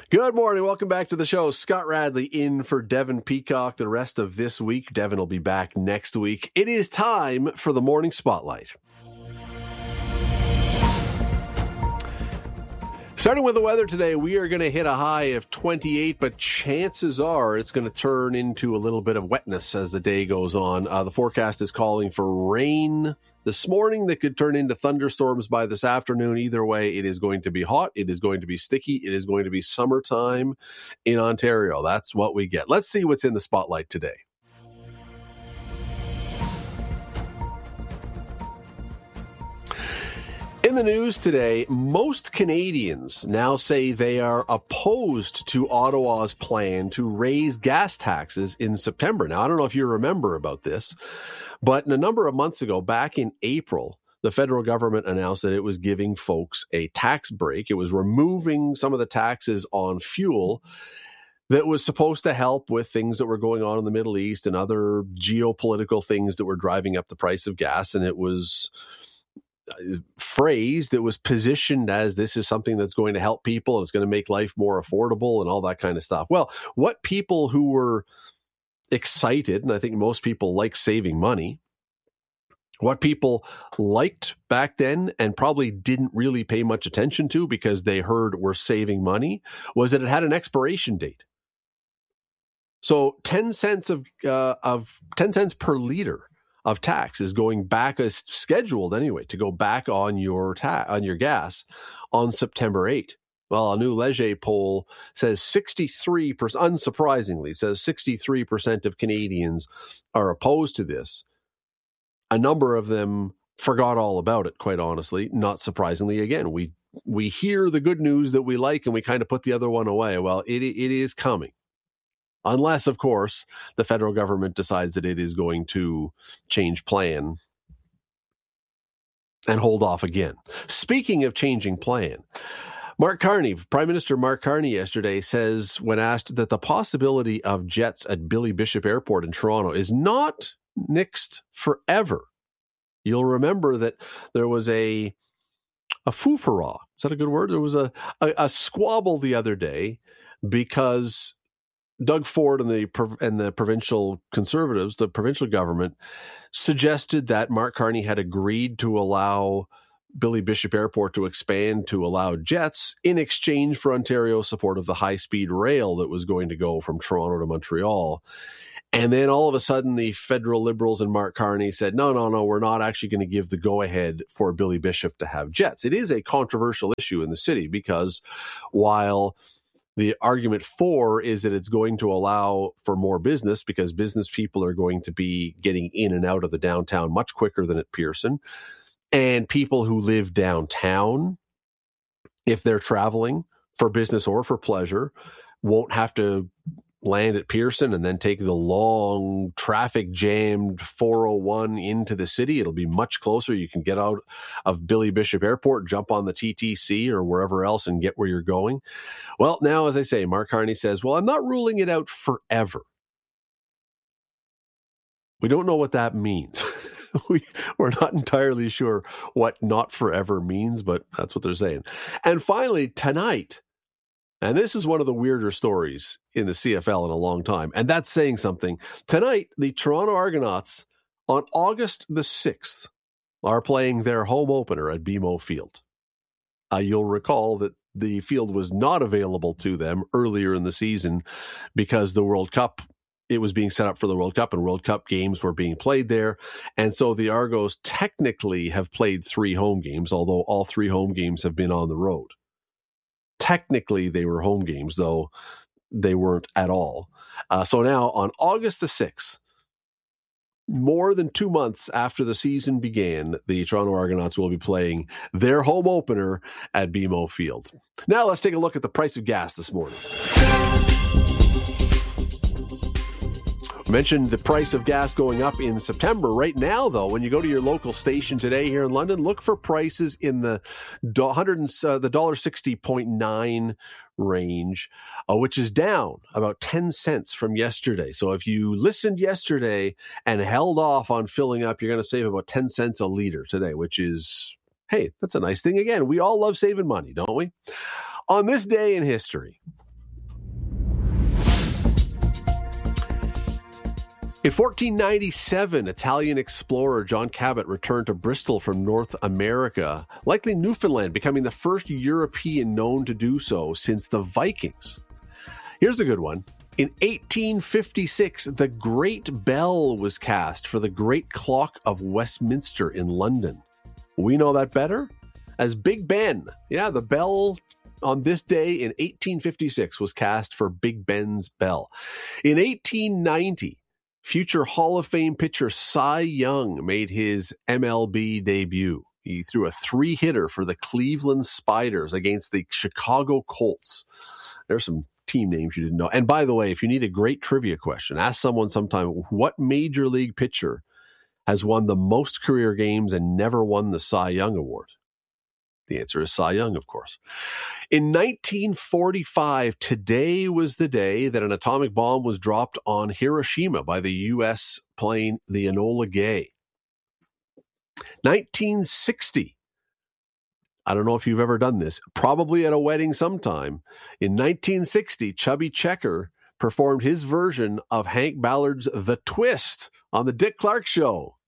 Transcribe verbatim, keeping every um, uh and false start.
Good morning. Welcome back to the show. Scott Radley in for Devin Peacock the rest of this week. Devin will be back next week. It is time for the Morning Spotlight. Starting with the weather today, we are going to hit a high of twenty-eight, but chances are it's going to turn into a little bit of wetness as the day goes on. Uh, the forecast is calling for rain this morning that could turn into thunderstorms by this afternoon. Either way, it is going to be hot. It is going to be sticky. It is going to be summertime in Ontario. That's what we get. Let's see what's in the spotlight today. In the news today, most Canadians now say they are opposed to Ottawa's plan to raise gas taxes in September. Now, I don't know if you remember about this, but a number of months ago, back in April, the federal government announced that it was giving folks a tax break. It was removing some of the taxes on fuel that was supposed to help with things that were going on in the Middle East and other geopolitical things that were driving up the price of gas. And it was phrased, it was positioned as this is something that's going to help people and it's going to make life more affordable and all that kind of stuff. Well, what people who were excited, and I think most people like saving money, what people liked back then and probably didn't really pay much attention to because they heard we're saving money, was that it had an expiration date. So ten cents of uh, of ten cents per liter of tax is going back as scheduled anyway to go back on your ta- on your gas on September eighth. Well, a new Leger poll says sixty-three percent, unsurprisingly, says sixty-three percent of Canadians are opposed to this. A number of them forgot all about it, quite honestly. Not surprisingly, again, we we hear the good news that we like and we kind of put the other one away. Well, it it is coming. Unless, of course, the federal government decides that it is going to change plan and hold off again. Speaking of changing plan, Mark Carney, Prime Minister Mark Carney yesterday says, when asked, that the possibility of jets at Billy Bishop Airport in Toronto is not nixed forever. You'll remember that there was a a foofara. Is that a good word? There was a, a, a squabble the other day because Doug Ford and the and the provincial Conservatives, the provincial government, suggested that Mark Carney had agreed to allow Billy Bishop Airport to expand to allow jets in exchange for Ontario's support of the high-speed rail that was going to go from Toronto to Montreal. And then all of a sudden, the federal Liberals and Mark Carney said, no, no, no, we're not actually going to give the go-ahead for Billy Bishop to have jets. It is a controversial issue in the city because while the argument for is that it's going to allow for more business because business people are going to be getting in and out of the downtown much quicker than at Pearson. And people who live downtown, if they're traveling for business or for pleasure, won't have to land at Pearson and then take the long traffic jammed four oh one into the city. It'll be much closer. You can get out of Billy Bishop Airport, jump on the T T C or wherever else and get where you're going. Well, now, as I say, Mark Carney says, well, I'm not ruling it out forever. We don't know what that means. we, we're not entirely sure what not forever means, but that's what they're saying. And finally, tonight, and this is one of the weirder stories in the C F L in a long time, and that's saying something. Tonight, the Toronto Argonauts, on August the sixth, are playing their home opener at B M O Field. Uh, you'll recall that the field was not available to them earlier in the season because the World Cup, it was being set up for the World Cup, and World Cup games were being played there. And so the Argos technically have played three home games, although all three home games have been on the road. Technically, they were home games, though they weren't at all. Uh, so now, on August the sixth, more than two months after the season began, the Toronto Argonauts will be playing their home opener at B M O Field. Now, let's take a look at the price of gas this morning. I mentioned the price of gas going up in September. Right now, though, when you go to your local station today here in London, look for prices in the one hundred uh, the one dollar sixty point nine range, uh, which is down about ten cents from yesterday. So if you listened yesterday and held off on filling up, you're going to save about ten cents a liter today, which is, hey, that's a nice thing. Again, we all love saving money, don't we? On this day in history, In fourteen ninety-seven, Italian explorer John Cabot returned to Bristol from North America, likely Newfoundland, becoming the first European known to do so since the Vikings. Here's a good one. In eighteen fifty-six, the Great Bell was cast for the Great Clock of Westminster in London. We know that better as Big Ben. Yeah, the bell on this day in eighteen fifty-six was cast for Big Ben's bell. In eighteen ninety, future Hall of Fame pitcher Cy Young made his M L B debut. He threw a three-hitter for the Cleveland Spiders against the Chicago Colts. There's some team names you didn't know. And by the way, if you need a great trivia question, ask someone sometime, what major league pitcher has won the most career games and never won the Cy Young Award? The answer is Cy Young, of course. In nineteen forty-five, today was the day that an atomic bomb was dropped on Hiroshima by the U S plane, the Enola Gay. nineteen sixty. I don't know if you've ever done this, probably at a wedding sometime. In nineteen sixty, Chubby Checker performed his version of Hank Ballard's The Twist on the Dick Clark Show.